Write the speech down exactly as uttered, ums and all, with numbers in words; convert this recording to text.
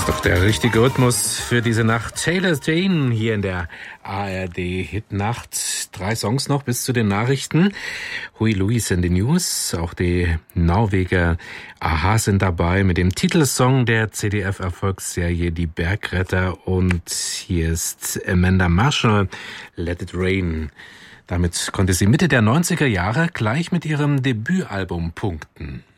Doch der richtige Rhythmus für diese Nacht. Taylor Dane hier in der A R D-Hitnacht. Drei Songs noch bis zu den Nachrichten. Huey Lewis in den News. Auch die Norweger a-ha sind dabei mit dem Titelsong der Z D F-Erfolgsserie Die Bergretter. Und hier ist Amanda Marshall, Let It Rain. Damit konnte sie Mitte der neunziger Jahre gleich mit ihrem Debütalbum punkten.